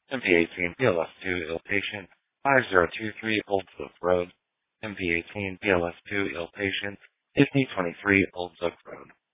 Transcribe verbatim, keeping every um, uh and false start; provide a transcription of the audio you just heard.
M P eighteen P L S two ill patient, five zero two three Old Oak Road. M P eighteen P L S two ill patient, fifty twenty-three Old Oak Road.